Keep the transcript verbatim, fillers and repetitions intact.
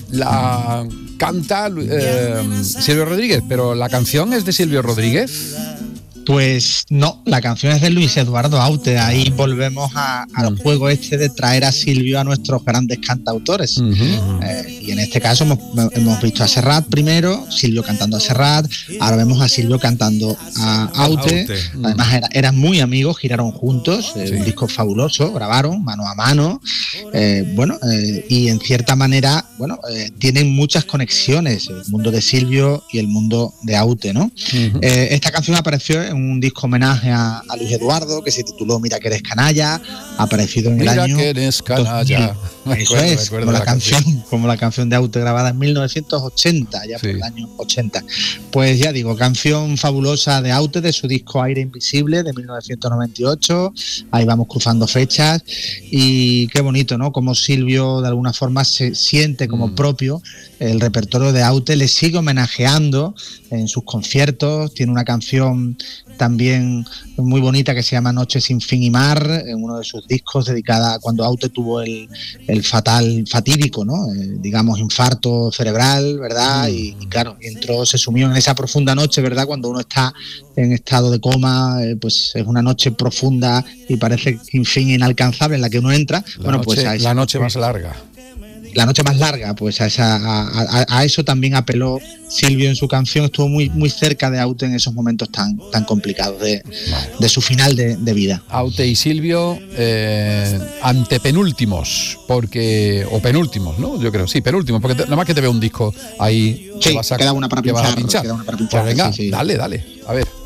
la canta eh, Silvio Rodríguez, pero ¿la canción es de Silvio Rodríguez? Pues no, la canción es de Luis Eduardo Aute. Ahí volvemos a, al juego este de traer a Silvio a nuestros grandes cantautores. Uh-huh. Eh, y en este caso hemos, hemos visto a Serrat primero, Silvio cantando a Serrat, ahora vemos a Silvio cantando a Aute. Aute. Además era, eran muy amigos, giraron juntos, eh, sí. Un disco fabuloso, grabaron mano a mano. Eh, bueno, eh, y en cierta manera, bueno, eh, tienen muchas conexiones, el mundo de Silvio y el mundo de Aute, ¿no? Uh-huh. Eh, esta canción apareció en un disco homenaje a, a Luis Eduardo que se tituló Mira que eres canalla, aparecido en Mira el año que eres canalla. Me Eso acuerdo, es, como la, la canción, canción, como la canción de Aute grabada en mil novecientos ochenta, ya sí. Por el año ochenta. Pues ya digo, canción fabulosa de Aute, de su disco Aire Invisible de mil novecientos noventa y ocho. Ahí vamos cruzando fechas y qué bonito, ¿no? Como Silvio de alguna forma se siente como mm. propio el repertorio de Aute, le sigue homenajeando en sus conciertos. Tiene una canción también muy bonita que se llama Noche sin fin y mar, en uno de sus discos, dedicada a cuando Aute tuvo el, el fatal, fatídico, ¿no? Eh, digamos, infarto cerebral, ¿verdad? Mm. Y, y claro, entró, se sumió en esa profunda noche, ¿verdad? Cuando uno está en estado de coma, eh, pues es una noche profunda y parece sin fin inalcanzable en la que uno entra. La bueno, noche, pues a esa, la noche más larga. La noche más larga, pues a, esa, a, a, a eso también apeló Silvio en su canción. Estuvo muy, muy cerca de Aute en esos momentos tan, tan complicados de, de su final de, de vida. Aute y Silvio eh, antepenúltimos, porque o penúltimos, ¿no? Yo creo, sí, penúltimos, porque te, nada más que te veo un disco ahí. Sí, vas a, queda una para pinchar. pinchar. Queda una para pinchar Pues venga, sí, sí. dale, dale, a ver.